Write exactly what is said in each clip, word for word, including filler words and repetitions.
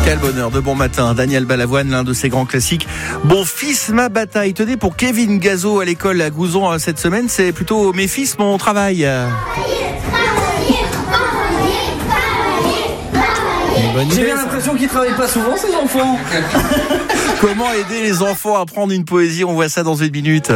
Quel bonheur de bon matin. Daniel Balavoine, l'un de ses grands classiques. Bon fils, ma bataille. Tenez, pour Kevin Gazo à l'école à Gouzon cette semaine, c'est plutôt mes fils, mon travail. J'ai bien l'impression qu'ils travaillent pas souvent, ces enfants. Comment aider les enfants à apprendre une poésie? On voit ça dans une minute.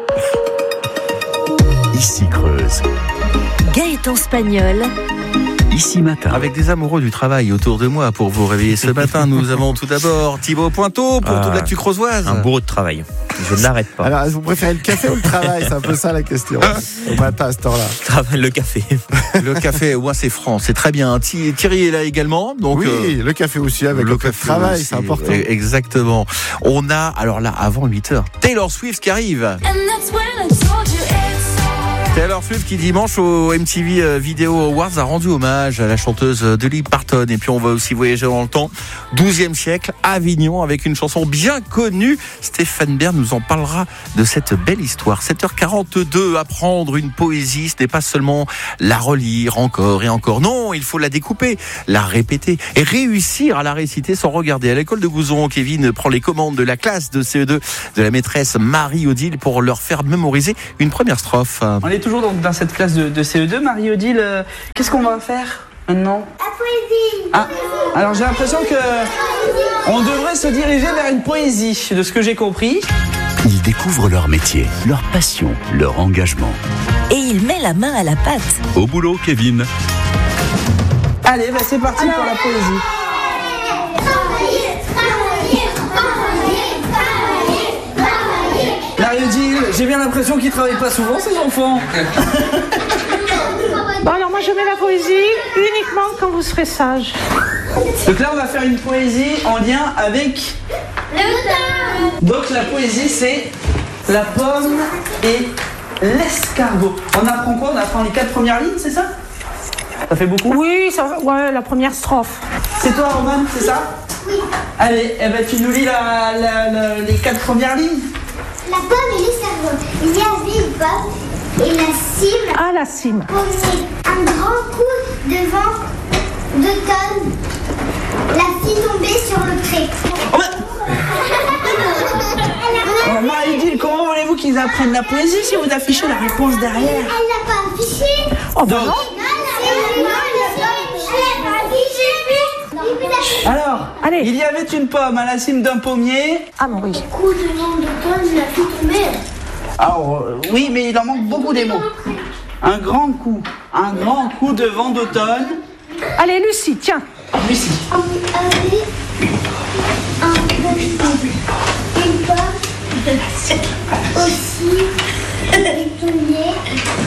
Ici Creuse. Gaëtan Spagnol. Ici Matin. Avec des amoureux du travail autour de moi pour vous réveiller ce matin, nous avons tout d'abord Thibaut Pointeau pour ah, toute l'actu creusoise. Un bourreau de travail. Je n'arrête pas. Alors, vous préférez le café ou le travail? C'est un peu ça la question. Au matin à cette heure-là. Le café. Le café, ouais, c'est franc, c'est très bien. Thierry est là également. Donc, oui, euh, le café aussi avec le, le café travail, aussi, c'est important. Exactement. On a, alors là, avant huit heures, Taylor Swift qui arrive. Taylor Swift qui dimanche au M T V Video Awards a rendu hommage à la chanteuse Dolly Parton. Et puis on va aussi voyager dans le temps, douzième siècle, Avignon, avec une chanson bien connue. Stéphane Bern nous en parlera de cette belle histoire. sept heures quarante-deux, apprendre une poésie, ce n'est pas seulement la relire encore et encore. Non, il faut la découper, la répéter et réussir à la réciter sans regarder. À l'école de Gouzon, Kevin prend les commandes de la classe de C E deux de la maîtresse Marie-Odile pour leur faire mémoriser une première strophe. On est toujours dans, dans cette classe de, de C E deux, Marie-Odile. Euh, qu'est-ce qu'on va faire maintenant? La poésie. Ah, alors j'ai l'impression que on devrait se diriger vers une poésie, de ce que j'ai compris. Ils découvrent leur métier, leur passion, leur engagement. Et il met la main à la pâte. Au boulot, Kevin. Allez, bah c'est parti alors, pour la poésie. Marie-Odile, j'ai bien l'impression qu'ils travaillent pas souvent, ces enfants. Bon, alors moi je mets la poésie uniquement quand vous serez sage. Donc là, on va faire une poésie en lien avec l'automne. Donc la poésie, c'est la pomme et l'escargot. On apprend quoi? On apprend les quatre premières lignes, c'est ça? Ça fait beaucoup? Oui, ça, ouais, la première strophe. C'est toi, Roman, c'est ça? Oui. Allez, eh ben, tu nous lis la, la, la, les quatre premières lignes. La pomme et l'escargot. Il y avait une pomme et la cime. Ah, la cime. Pommier. Un grand coup de vent d'automne. La fille tombée sur le pré. Oh, oh, Marie-Odile, comment voulez-vous qu'ils apprennent la poésie si vous affichez la réponse derrière? Elle l'a pas affiché. Oh, bah non. Alors, allez. Il y avait une pomme à la cime d'un pommier. Ah non, oui. Coup de vent d'automne, la fille tombée. Alors, euh, oui, mais il en manque beaucoup des mots. Un grand coup, un grand coup de vent d'automne. Allez, Lucie, tiens. Lucie. On avait un pommier, une pomme, aussi des pommiers,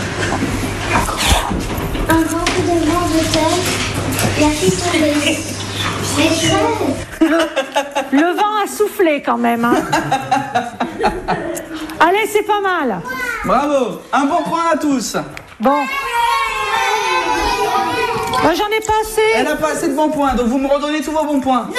un grand coup de vent d'automne, la fille tombée. Le, le vent a soufflé quand même. Hein. Allez, c'est pas mal. Bravo, un bon point à tous. Bon. Moi, j'en ai pas assez. Elle n'a pas assez de bons points, donc vous me redonnez tous vos bons points.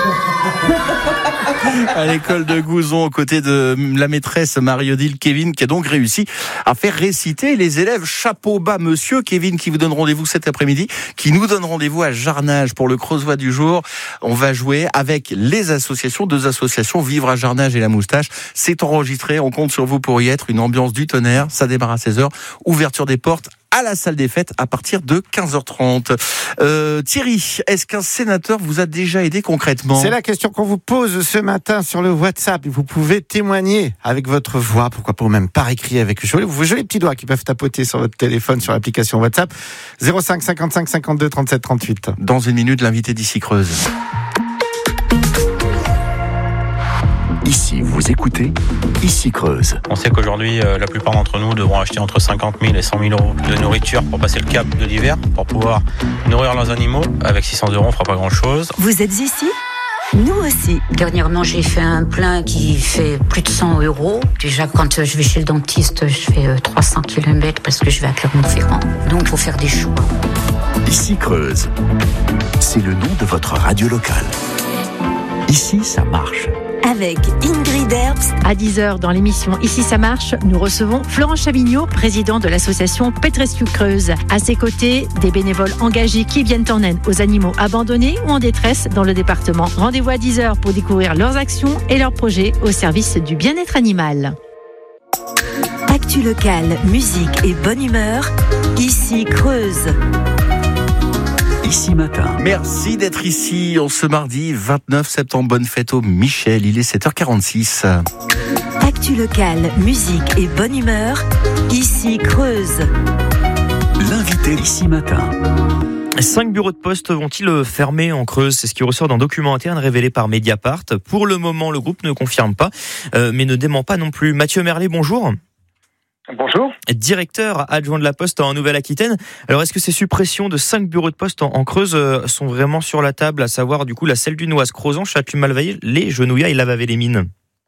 À l'école de Gouzon, aux côtés de la maîtresse Marie-Odile, Kevin, qui a donc réussi à faire réciter les élèves. Chapeau bas, monsieur. Kevin, qui vous donne rendez-vous cet après-midi, qui nous donne rendez-vous à Jarnage pour le Creusois du jour. On va jouer avec les associations, deux associations, Vivre à Jarnage et La Moustache. C'est enregistré, on compte sur vous pour y être. Une ambiance du tonnerre, ça démarre à seize heures. Ouverture des portes à la salle des fêtes à partir de quinze heures trente. Euh, Thierry, est-ce qu'un sénateur vous a déjà aidé concrètement? C'est la question qu'on vous pose ce matin sur le WhatsApp. Vous pouvez témoigner avec votre voix, pourquoi pas même par écrit avec vos jolis petits doigts qui peuvent tapoter sur votre téléphone, sur l'application WhatsApp. zéro cinq cinquante-cinq cinquante-deux trente-sept trente-huit. Dans une minute, l'invité d'Ici Creuse. Ici, vous écoutez Ici Creuse. On sait qu'aujourd'hui, euh, la plupart d'entre nous devront acheter entre cinquante mille et cent mille euros de nourriture pour passer le cap de l'hiver, pour pouvoir nourrir leurs animaux. Avec six cents euros, on ne fera pas grand-chose. Vous êtes ici? Nous aussi. Dernièrement, j'ai fait un plein qui fait plus de cent euros. Déjà, quand je vais chez le dentiste, je fais trois cents kilomètres parce que je vais à Clermont-Ferrand. Donc, il faut faire des choix. Ici Creuse. C'est le nom de votre radio locale. Ici, ça marche. avec Ingrid Herbst. À dix heures, dans l'émission Ici ça marche, nous recevons Florent Chavignot, président de l'association Pet Rescue Creuse. À ses côtés, des bénévoles engagés qui viennent en aide aux animaux abandonnés ou en détresse dans le département. Rendez-vous à dix heures pour découvrir leurs actions et leurs projets au service du bien-être animal. Actu locale, musique et bonne humeur. Ici Creuse. Ici Matin. Merci d'être ici en ce mardi vingt-neuf septembre. Bonne fête au Michel, il est sept heures quarante-six. Actu locale, musique et bonne humeur. Ici Creuse. L'invité Ici Matin. Cinq bureaux de poste vont-ils fermer en Creuse ? C'est ce qui ressort d'un document interne révélé par Mediapart. Pour le moment, le groupe ne confirme pas, euh, mais ne dément pas non plus. Mathieu Merlet, bonjour. Bonjour. Directeur adjoint de la Poste en Nouvelle-Aquitaine. Alors, est-ce que ces suppressions de cinq bureaux de poste en, en Creuse euh, sont vraiment sur la table, à savoir du coup la Selle du Noise, Crozon, Châtellus-Malvaillé, les Genouillas et Lavavé-les-Mines ?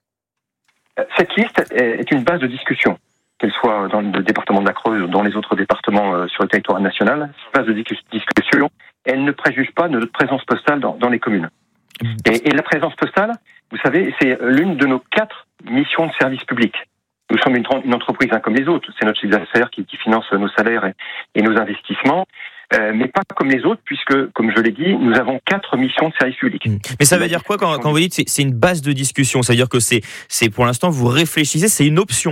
Cette liste est une base de discussion, qu'elle soit dans le département de la Creuse ou dans les autres départements euh, sur le territoire national. Cette base de discussion, elle ne préjuge pas de notre présence postale dans, dans les communes. Et, et la présence postale, vous savez, c'est l'une de nos quatre missions de service public. Nous sommes une, une entreprise hein, comme les autres. C'est notre chiffre d'affaires qui, qui finance nos salaires et, et nos investissements. Euh, mais pas comme les autres, puisque, comme je l'ai dit, nous avons quatre missions de service public. Mais ça veut dire quoi quand, quand vous dites c'est, c'est une base de discussion ? Ça veut dire que c'est, c'est pour l'instant, vous réfléchissez, c'est une option ?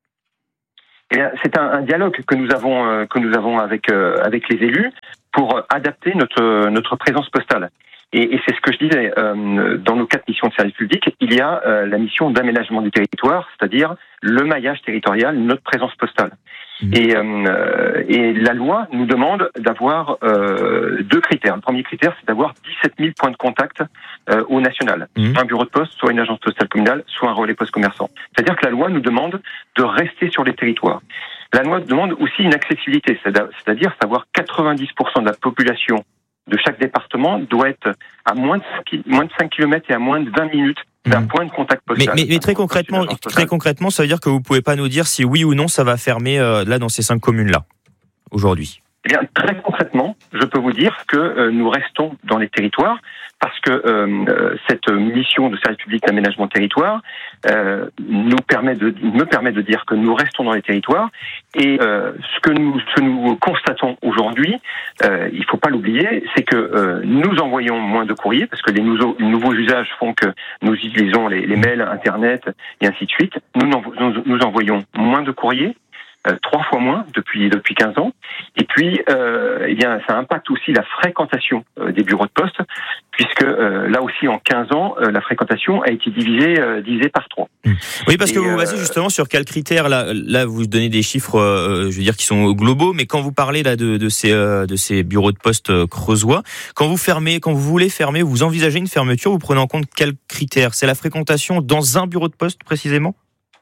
Eh bien, c'est un, un dialogue que nous avons, euh, que nous avons avec, euh, avec les élus pour euh, adapter notre, notre présence postale. Et, et c'est ce que je disais, euh, dans nos quatre missions de service public, il y a euh, la mission d'aménagement du territoire, c'est-à-dire le maillage territorial, notre présence postale. Mmh. Et, euh, et la loi nous demande d'avoir euh, deux critères. Le premier critère, c'est d'avoir dix-sept mille points de contact euh, au national. Mmh. Un bureau de poste, soit une agence postale communale, soit un relais poste commerçant. C'est-à-dire que la loi nous demande de rester sur les territoires. La loi demande aussi une accessibilité, c'est-à-dire savoir quatre-vingt-dix pour cent de la population de chaque département doit être à moins de cinq kilomètres et à moins de vingt minutes d'un mmh. point de contact postal. Mais, mais, mais très concrètement, très concrètement, ça veut dire que vous pouvez pas nous dire si oui ou non ça va fermer euh, là dans ces cinq communes-là, aujourd'hui. Eh bien, très concrètement, je peux vous dire que euh, nous restons dans les territoires parce que euh, cette mission de service public d'aménagement de territoire euh, nous permet de, me permet de dire que nous restons dans les territoires et euh, ce que nous, ce que nous constatons aujourd'hui, euh, il faut pas l'oublier, c'est que euh, nous envoyons moins de courriers parce que les nouveaux, nouveaux usages font que nous utilisons les, les mails, Internet et ainsi de suite. Nous, nous, nous envoyons moins de courriers. Euh, trois fois moins depuis depuis quinze ans. Et puis, euh, eh bien, ça impacte aussi la fréquentation euh, des bureaux de poste, puisque euh, là aussi, en quinze ans, euh, la fréquentation a été divisée euh, divisée par trois. Oui, parce et que vous vous basez euh, justement sur quels critères là, là, vous donnez des chiffres, euh, je veux dire, qui sont globaux, mais quand vous parlez là de, de ces euh, de ces bureaux de poste euh, creusois, quand vous fermez, quand vous voulez fermer, vous envisagez une fermeture, vous prenez en compte quels critères ? C'est la fréquentation dans un bureau de poste précisément ?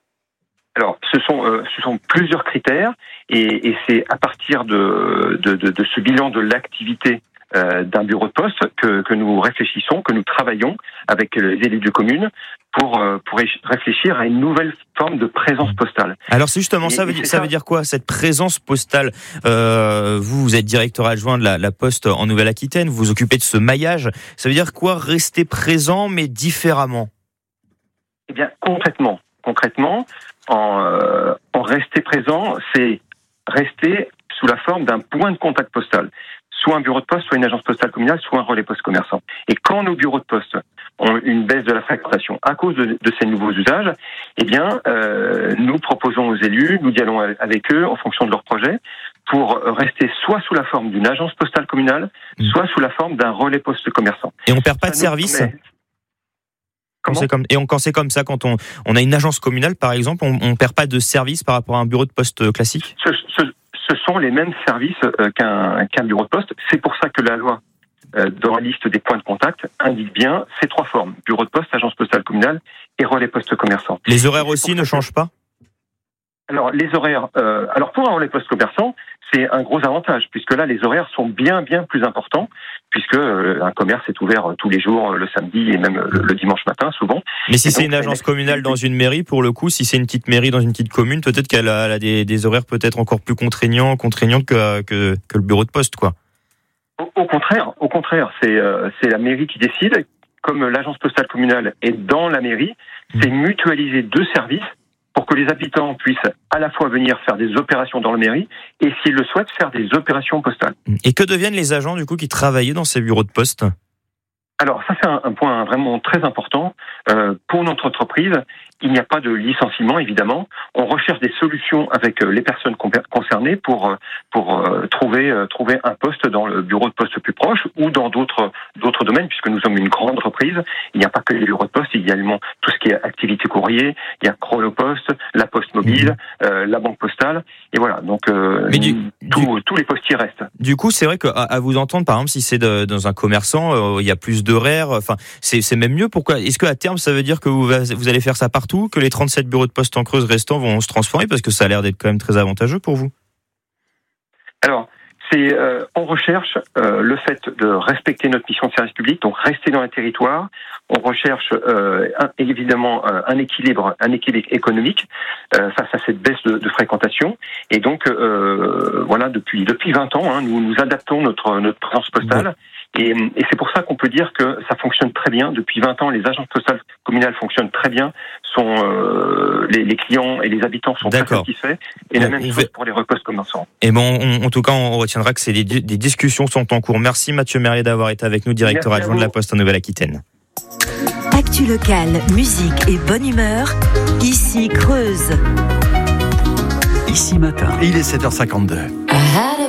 Alors, ce sont euh, ce sont plusieurs critères et, et c'est à partir de de, de, de ce bilan de l'activité euh, d'un bureau de poste que, que nous réfléchissons, que nous travaillons avec les élus de communes pour euh, pour réfléchir à une nouvelle forme de présence postale. Alors c'est justement et, ça veut dire ça, ça veut dire quoi cette présence postale euh, Vous vous êtes directeur adjoint de la, la Poste en Nouvelle-Aquitaine, vous vous occupez de ce maillage. Ça veut dire quoi rester présent mais différemment ? Eh bien concrètement, concrètement. En, euh, en rester présent, c'est rester sous la forme d'un point de contact postal. Soit un bureau de poste, soit une agence postale communale, soit un relais poste commerçant. Et quand nos bureaux de poste ont une baisse de la fréquentation à cause de, de ces nouveaux usages, eh bien, euh, nous proposons aux élus, nous dialoguons avec eux en fonction de leurs projets, pour rester soit sous la forme d'une agence postale communale, mmh. soit sous la forme d'un relais poste commerçant. Et on perd pas Ça de service permet... Quand c'est comme, et on, quand c'est comme ça, quand on, on a une agence communale, par exemple, on ne perd pas de service par rapport à un bureau de poste classique ? ce, ce, ce sont les mêmes services euh, qu'un, qu'un bureau de poste. C'est pour ça que la loi, euh, dans la liste des points de contact, indique bien ces trois formes. Bureau de poste, agence postale communale et relais poste commerçant. Les horaires aussi ne changent pas ? Alors, les horaires... Euh, alors, pour un relais poste commerçant, c'est un gros avantage, puisque là, les horaires sont bien, bien plus importants, puisque euh, un commerce est ouvert tous les jours, le samedi et même le, le dimanche matin, souvent. Mais si et c'est donc, une agence communale dans une mairie, pour le coup, si c'est une petite mairie dans une petite commune, peut-être qu'elle a, elle a des, des horaires peut-être encore plus contraignants, contraignants que, que, que le bureau de poste, quoi. Au, au contraire, au contraire, c'est, euh, c'est la mairie qui décide. comme l'agence postale communale est dans la mairie, c'est mutualiser deux services pour que les habitants puissent à la fois venir faire des opérations dans la mairie et, s'ils le souhaitent, faire des opérations postales. Et que deviennent les agents du coup qui travaillaient dans ces bureaux de poste ? Alors ça, c'est un, un point vraiment très important. Euh, pour notre entreprise, il n'y a pas de licenciement, évidemment. On recherche des solutions avec les personnes concernées pour pour euh, trouver euh, trouver un poste dans le bureau de poste le plus proche ou dans d'autres d'autres domaines, puisque nous sommes une grande entreprise. Il n'y a pas que les bureaux de poste, il y a également tout ce qui est activité courrier, il y a Chronopost, la Poste mobile, euh, la Banque postale, et voilà. Donc euh, Mais du, tout, du, tous les postiers restent. Du coup, c'est vrai qu'à à vous entendre, par exemple, si c'est de, dans un commerçant, euh, il y a plus d'horaires. Enfin, c'est, c'est même mieux. Pourquoi ? Est-ce qu'à terme, ça veut dire que vous, vous allez faire ça partout, que les trente-sept bureaux de poste en Creuse restants vont se transformer, parce que ça a l'air d'être quand même très avantageux pour vous ? Alors, c'est euh, on recherche euh, le fait de respecter notre mission de service public, donc rester dans les territoires. On recherche euh, un, évidemment un équilibre, un équilibre économique euh, face à cette baisse de, de fréquentation. Et donc, euh, voilà, depuis depuis vingt ans, hein, nous nous adaptons notre notre présence postale. Ouais. Et, et c'est pour ça qu'on peut dire que ça fonctionne très bien. Depuis vingt ans, les agences postales communales fonctionnent très bien. Sont, euh, les, les clients et les habitants sont D'accord. très satisfaits. Et bon, la même chose va... pour les repostes commerçants. Et bon, on, en tout cas, on retiendra que c'est des, des discussions sont en cours. Merci Mathieu Merlier d'avoir été avec nous, directeur adjoint de la Poste en Nouvelle-Aquitaine. Actu locale, musique et bonne humeur. Ici Creuse. Ici matin. Il est sept heures cinquante-deux.